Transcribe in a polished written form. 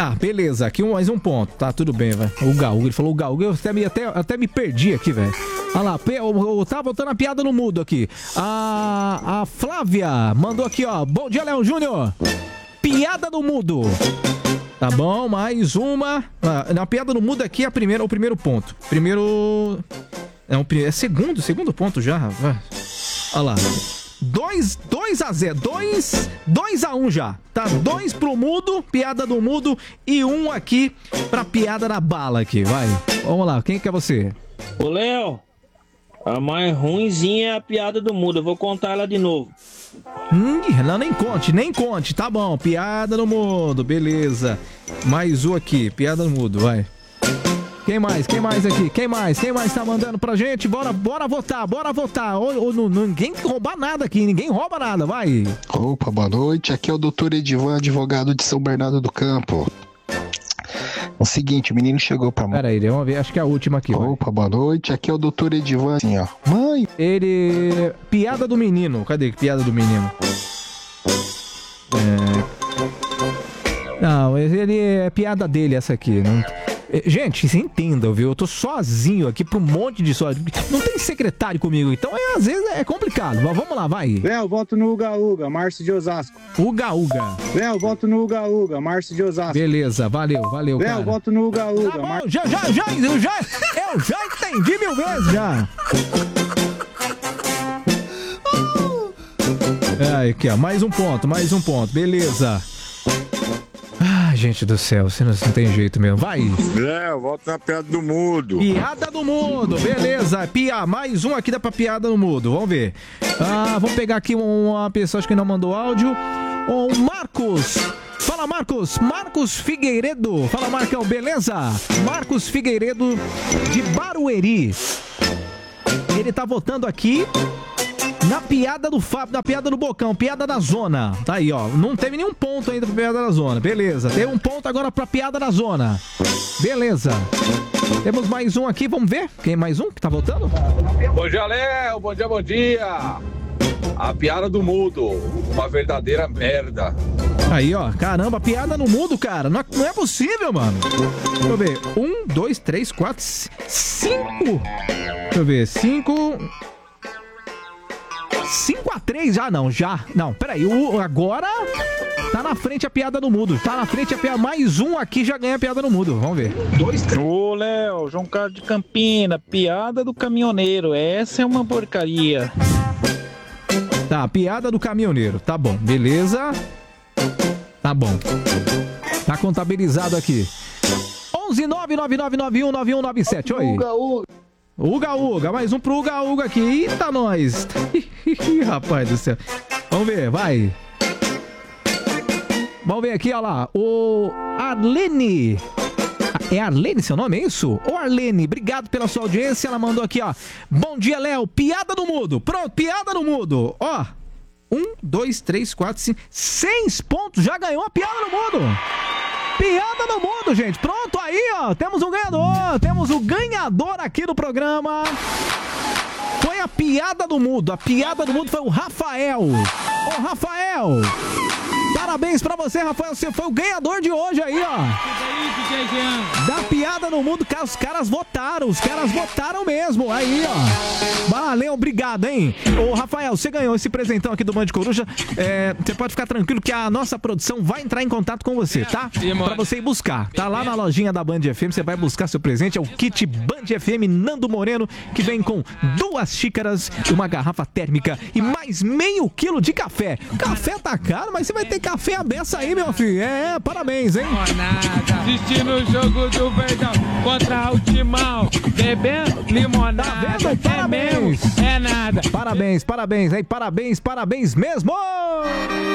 Tá, beleza. Aqui mais um ponto. Tá, tudo bem, velho. O Gaúga, ele falou o Gaúga. Eu até me perdi aqui, velho. Olha lá, eu tava botando a piada no mudo aqui. A Flávia mandou aqui, ó. Bom dia, Léo Júnior. Piada no mudo. Tá bom, mais uma. Na piada no mudo aqui é o primeiro ponto. É segundo ponto já, rapaz. Olha lá. 2-0, 2-1 já. Tá, 2 pro mudo, piada do mudo, e 1 aqui pra piada na bala aqui, vai. Vamos lá, quem que é você? Ô, Léo, a mais ruinzinha é a piada do mudo, eu vou contar ela de novo. Não, nem conte, tá bom, piada no mudo, beleza. Mais um aqui, piada no mudo, vai. Quem mais aqui? Quem mais tá mandando pra gente? Bora votar. Ninguém roubar nada aqui, ninguém rouba nada, vai. Opa, boa noite, aqui é o doutor Edivan, advogado de São Bernardo do Campo. É o seguinte, o menino chegou pra mãe. Pera aí, vamos ver, acho que é a última aqui. Opa, boa noite, aqui é o doutor Edivan, assim, ó. Mãe! Piada do menino, cadê piada do menino? Não, ele é piada dele essa aqui, não... Gente, você entenda, viu? Eu tô sozinho aqui pra um monte de só. Não tem secretário comigo, então às vezes é complicado. Mas vamos lá, vai. Léo, voto no Uga Uga, Márcio de Osasco. Uga. Léo, voto no Uga Uga, Márcio de Osasco. Beleza, valeu, Léo, cara. voto no Uga Uga. Tá bom, eu já entendi 1000 vezes já. Aqui, ó, mais um ponto, beleza. Gente do céu, você não tem jeito mesmo. Vai! Volta na piada do mudo. Piada do mudo, beleza. Mais um aqui dá pra piada no mudo. Vamos ver. Vamos pegar aqui uma pessoa acho que não mandou áudio. O Marcos. Fala, Marcos. Marcos Figueiredo. Fala, Marcão, beleza? Marcos Figueiredo de Barueri. Ele tá votando aqui na piada do Fábio, na piada do Bocão, piada da zona. Tá aí, ó. Não teve nenhum ponto ainda pra piada da zona. Beleza. Tem um ponto agora pra piada da zona. Beleza. Temos mais um aqui, vamos ver. Quem mais um que tá votando? Bom dia, Léo. Bom dia. A piada do mudo. Uma verdadeira merda. Aí, ó. Caramba, piada no mudo, cara. Não é possível, mano. Deixa eu ver. 1, 2, 3, 4, 5. Deixa eu ver. 5-3 já. Não, peraí. Agora tá na frente a piada no mudo. Tá na frente a piada. Mais um aqui já ganha a piada no mudo. Vamos ver. 2, 3. Ô, Léo, João Carlos de Campina, piada do caminhoneiro. Essa é uma porcaria. Tá, piada do caminhoneiro. Tá bom, beleza. Tá bom. Tá contabilizado aqui. 11999919197. Oi. Uga, mais um pro Uga aqui. Eita, nós. Rapaz do céu. Vamos ver, vai. Vamos ver aqui, ó lá. O Arlene. É Arlene seu nome, é isso? Ô Arlene, obrigado pela sua audiência. Ela mandou aqui, ó. Bom dia, Léo. Piada no mudo. Pronto, piada no mudo. Ó. 1, 2, 3, 4, 5, 6 pontos. Já ganhou a piada no mudo. Piada no mundo, gente. Pronto, aí, ó. Temos um ganhador. Temos o ganhador aqui do programa. Foi a piada do mudo. A piada do mudo foi o Rafael. Ô, Rafael. Parabéns pra você, Rafael. Você foi o ganhador de hoje aí, ó. Da piada no mundo. Os caras votaram. Os caras votaram mesmo. Aí, ó. Valeu, obrigado, hein? Ô, Rafael, você ganhou esse presentão aqui do Band Coruja. Você pode ficar tranquilo que a nossa produção vai entrar em contato com você, tá? Pra você ir buscar. Tá lá na lojinha da Band FM. Você vai buscar seu presente. É o kit Band FM Nando Moreno, que vem com 2 xícaras, uma garrafa térmica e mais meio quilo de café. Café tá caro, mas você vai ter café à beça aí, meu filho. Parabéns, hein? Assistindo o jogo do Verdão contra o Timão, bebendo limonada. Tá vendo? Parabéns. É nada. Parabéns, hein? Parabéns mesmo!